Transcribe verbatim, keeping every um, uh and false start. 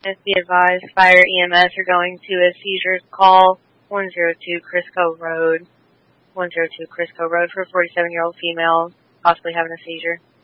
Be advised, fire E M S are going to a seizure call one oh two Crisco Road. one oh two Crisco Road for a forty-seven-year-old female possibly having a seizure.